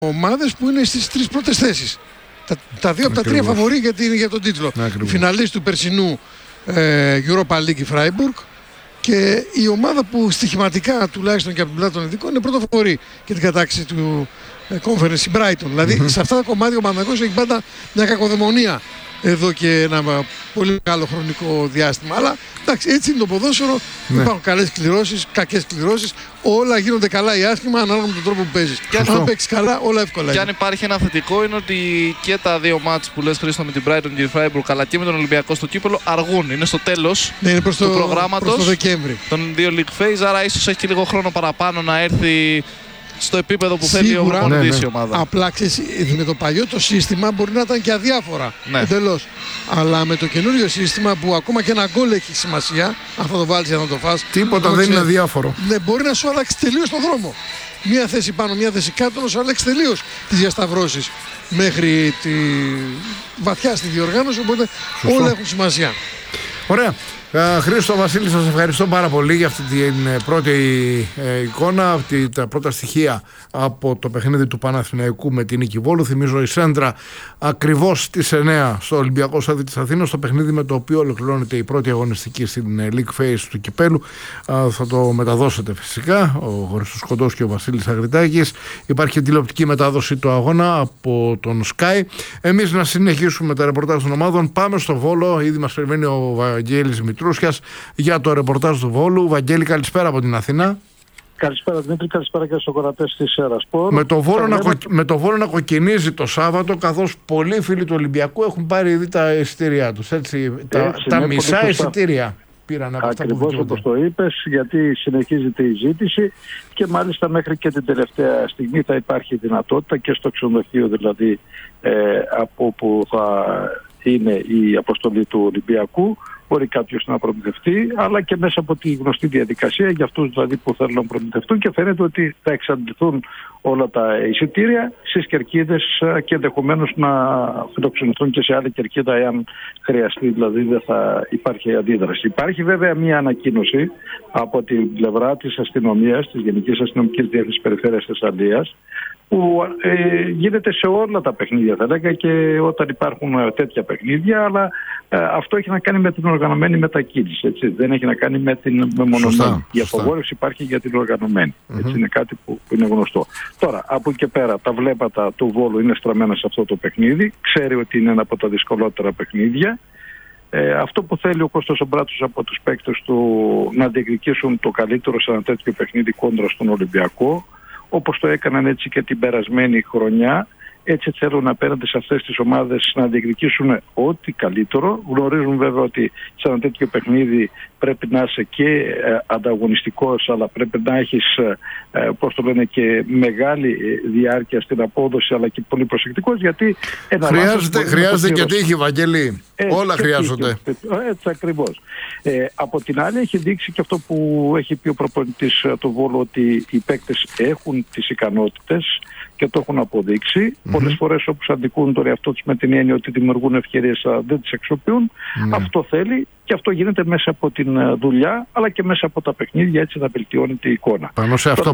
ομάδες που είναι στις 3 πρώτες θέσεις. Τα 2 από τα 3 φαβορί για τον τίτλο. Η φιναλίστ του περσινού Europa League η Freiburg και η ομάδα που στοιχηματικά τουλάχιστον και από την πλάτη των ειδικών είναι πρώτο φαβορί για την κατάκτηση του Conference, η Brighton. Δηλαδή σε αυτά τα κομμάτια ο Παναθηναϊκός έχει πάντα μια κακοδαιμονία εδώ και ένα πολύ μεγάλο χρονικό διάστημα. Αλλά εντάξει, έτσι είναι το ποδόσφαιρο. Υπάρχουν καλές κληρώσεις, κακές κληρώσεις. Όλα γίνονται καλά ή άσχημα ανάλογα με τον τρόπο που παίζεις. Και αν παίξεις καλά, όλα εύκολα. Και αν υπάρχει ένα θετικό είναι ότι και τα 2 μάτς που λες, Χρήστο, με την Brighton και τη Freiburg αλλά και με τον Ολυμπιακό στο κύπελλο αργούν. Είναι στο τέλος του προγράμματος το Δεκέμβρη των 2 League Phase. Άρα ίσως έχει και λίγο χρόνο παραπάνω να έρθει στο επίπεδο που θέλει ο προπονητής η ομάδα. Απλά ξέρεις, με το παλιό το σύστημα μπορεί να ήταν και αδιάφορα. Εντελώς. Αλλά με το καινούριο σύστημα που ακόμα και ένα γκολ έχει σημασία, αν θα το βάλεις ή αν θα το φας. Τίποτα δεν είναι αδιάφορο. Ναι, μπορεί να σου αλλάξει τελείως τον δρόμο. Μία θέση πάνω, μία θέση κάτω, να σου αλλάξει τελείως τις διασταυρώσεις μέχρι τη βαθιά στη διοργάνωση. Οπότε όλα έχουν σημασία. Ωραία. Χρήστο, Βασίλη, σας ευχαριστώ πάρα πολύ για αυτή την πρώτη εικόνα, τα πρώτα στοιχεία από το παιχνίδι του Παναθηναϊκού με την νίκη Βόλου. Θυμίζω η Σέντρα ακριβώς στις 9 στο Ολυμπιακό Στάδιο της Αθήνας, το παιχνίδι με το οποίο ολοκληρώνεται η πρώτη αγωνιστική στην League Phase του κυπέλου. Θα το μεταδώσετε φυσικά, ο Χρήστος Κοντός και ο Βασίλης Αγριτάκης. Υπάρχει και τηλεοπτική μετάδοση του αγώνα από τον Sky. Εμείς να συνεχίσουμε τα ρεπορτάζ των ομάδων. Πάμε στο Βόλο, ήδη μας περιμένει ο Βαγγέλης Μητρούσιας για το ρεπορτάζ του Βόλου. Βαγγέλη, καλησπέρα από την Αθήνα. Καλησπέρα Δημήτρη, καλησπέρα και στους ακροατές της Ερασπορ. Με το Βόλο να κοκκινίζει το Σάββατο, καθώς πολλοί φίλοι του Ολυμπιακού έχουν πάρει ήδη τα εισιτήριά τους. Τα μισά εισιτήρια πήραν από αυτά που ακριβώς όπως το είπες, γιατί συνεχίζεται η ζήτηση και μάλιστα μέχρι και την τελευταία στιγμή θα υπάρχει δυνατότητα και στο ξενοδοχείο δηλαδή από όπου θα είναι η αποστολή του Ολυμπιακού. Μπορεί κάποιος να προμηθευτεί, αλλά και μέσα από τη γνωστή διαδικασία για αυτούς δηλαδή που θέλουν να προμηθευτούν και φαίνεται ότι θα εξαντληθούν όλα τα εισιτήρια στις κερκίδες και ενδεχομένως να φιλοξενηθούν και σε άλλη κερκίδα εάν χρειαστεί, δηλαδή δεν θα υπάρχει αντίδραση. Υπάρχει βέβαια μια ανακοίνωση από την πλευρά της αστυνομίας, της Γενικής Αστυνομικής Διεύθυνσης Περιφέρειας Θεσσαλίας, που γίνεται σε όλα τα παιχνίδια θα λέγα και όταν υπάρχουν τέτοια παιχνίδια, αλλά αυτό έχει να κάνει με την οργανωμένη μετακίνηση, έτσι. Δεν έχει να κάνει με την μεμονωμένη. Η απογόρευση υπάρχει για την οργανωμένη. Έτσι, είναι κάτι που είναι γνωστό. Τώρα, από εκεί και πέρα, τα βλέμματα του Βόλου είναι στραμμένα σε αυτό το παιχνίδι. Ξέρει ότι είναι ένα από τα δυσκολότερα παιχνίδια. Αυτό που θέλει ο Κώστας ο Μπράτσος από τους παίκτες του να διεκδικήσουν το καλύτερο σε ένα τέτοιο παιχνίδι κόντρα στον Ολυμπιακό, όπως το έκαναν έτσι και την περασμένη χρονιά. Έτσι θέλουν απέναντι σε αυτές τις ομάδες να διεκδικήσουν ό,τι καλύτερο. Γνωρίζουν βέβαια ότι σε ένα τέτοιο παιχνίδι πρέπει να είσαι και ανταγωνιστικός, αλλά πρέπει να έχεις πώς το λένε, και μεγάλη διάρκεια στην απόδοση, αλλά και πολύ προσεκτικός, γιατί χρειάζεται και τύχη, Βαγγέλη. Όλα χρειάζονται. Έτσι ακριβώς. Από την άλλη έχει δείξει και αυτό που έχει πει ο προπονητής του Βόλου, ότι οι παίκτες έχουν τις ικανότητες και το έχουν αποδείξει. Πολλές φορές όπως αντικούν τον εαυτό τους με την έννοια ότι δημιουργούν ευκαιρίες, δεν τις αξιοποιούν. Αυτό θέλει και αυτό γίνεται μέσα από την δουλειά, αλλά και μέσα από τα παιχνίδια, έτσι να βελτιώνεται η εικόνα. Πάνω σε αυτό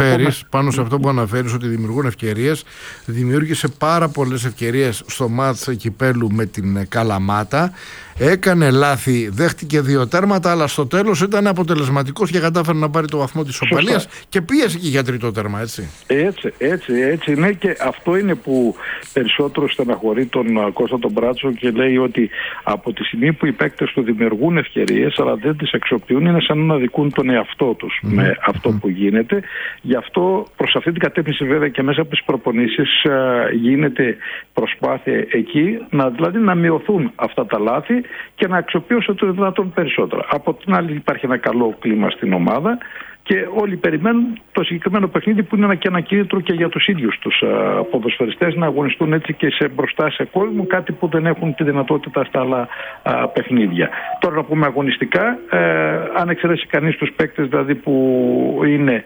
που αναφέρεις ότι δημιουργούν ευκαιρίες, δημιούργησε πάρα πολλές ευκαιρίες στο μάτς κυπέλου με την Καλαμάτα. Έκανε λάθη, δέχτηκε 2 τέρματα, αλλά στο τέλος ήταν αποτελεσματικός και κατάφερε να πάρει το βαθμό της ισοπαλίας και πίεσε και για 3ο τέρμα, έτσι. Έτσι είναι, και αυτό είναι που περισσότερο στεναχωρεί τον Κώστα τον Μπράτσο και λέει ότι από τη στιγμή που οι παίκτες του δημιουργούν ευκαιρίες αλλά δεν τις αξιοποιούν, είναι σαν να δικούν τον εαυτό τους με αυτό που γίνεται. Γι' αυτό προς αυτή την κατεύθυνση βέβαια και μέσα από τις προπονήσεις γίνεται προσπάθεια εκεί δηλαδή να μειωθούν αυτά τα λάθη και να αξιοποιήσουν το δυνατόν περισσότερα. Από την άλλη υπάρχει ένα καλό κλίμα στην ομάδα και όλοι περιμένουν το συγκεκριμένο παιχνίδι που είναι και ένα κίνητρο και για τους ίδιους τους ποδοσφαιριστές να αγωνιστούν έτσι και μπροστά σε κόσμο, κάτι που δεν έχουν τη δυνατότητα στα άλλα παιχνίδια. Τώρα να πούμε αγωνιστικά, αν εξαιρέσει κανείς τους παίκτες δηλαδή που είναι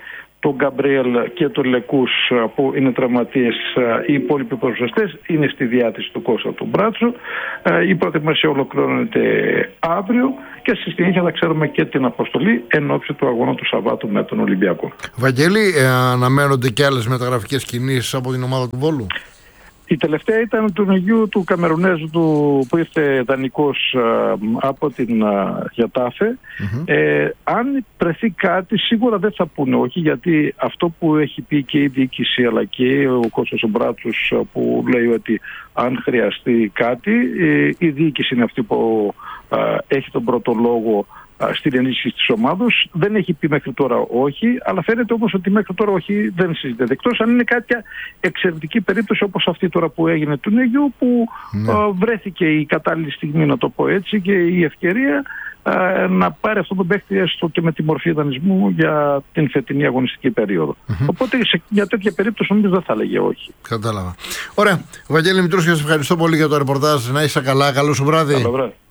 τον Γκαμπριέλ και τον Λεκούς που είναι τραυματίες. Οι υπόλοιποι ποδοσφαιριστές είναι στη διάθεση του Κώστα του Μπράτσου. Η προετοιμασία ολοκληρώνεται αύριο και στη συνέχεια θα ξέρουμε και την αποστολή εν ώψη του αγώνα του Σαββάτου με τον Ολυμπιακό. Βαγγέλη, αναμένονται και άλλες μεταγραφικές κινήσεις από την ομάδα του Βόλου? Η τελευταία ήταν του Νεγιού του Καμερουνέζου που ήρθε δανεικός από την Γετάφε. Αν πρεθεί κάτι σίγουρα δεν θα πούνε όχι, γιατί αυτό που έχει πει και η διοίκηση αλλά και ο Κώστας ο Μπράτσος που λέει ότι αν χρειαστεί κάτι, η διοίκηση είναι αυτή που έχει τον πρώτο λόγο στην ενίσχυση της ομάδος. Δεν έχει πει μέχρι τώρα όχι, αλλά φαίνεται όμως ότι μέχρι τώρα όχι δεν συζητείται. Εκτός αν είναι κάποια εξαιρετική περίπτωση όπως αυτή τώρα που έγινε του Νέγιου, που βρέθηκε η κατάλληλη στιγμή, να το πω έτσι, και η ευκαιρία να πάρει αυτό τον παίκτη έστω και με τη μορφή δανεισμού για την φετινή αγωνιστική περίοδο. Οπότε για τέτοια περίπτωση νομίζω δεν θα έλεγε όχι. Κατάλαβα. Ωραία. Βαγγέλη Μητρούσια, σας ευχαριστώ πολύ για το ρεπορτάζ. Να είσαι καλά. Καλό σου βράδυ. Καλό βράδυ.